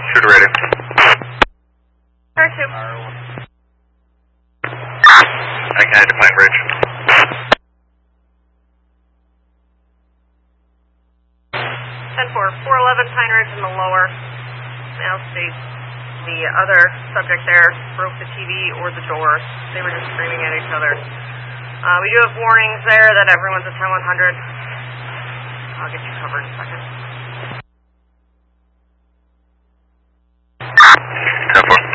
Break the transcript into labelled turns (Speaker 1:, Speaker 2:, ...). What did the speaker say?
Speaker 1: Shooter rating.
Speaker 2: R2.
Speaker 1: I can define bridge.
Speaker 2: 10-4, 411 Pine Ridge in the lower. Now states the other subject there broke the TV or the door. They were just screaming at each other. We do have warnings there that everyone's at 10-100. I'll get you covered in a second.
Speaker 1: 10-4.